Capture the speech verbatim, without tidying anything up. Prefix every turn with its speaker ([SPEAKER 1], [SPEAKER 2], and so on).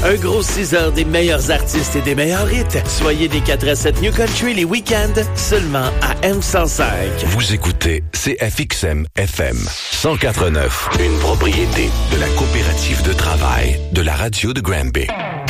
[SPEAKER 1] Un gros six heures des meilleurs artistes et des meilleurs hits. Soyez des quatre à sept New Country les week-ends, seulement à M cent cinq.
[SPEAKER 2] Vous écoutez C F X M F M cent quatre neuf, une propriété de la coopérative de travail de la radio de Granby.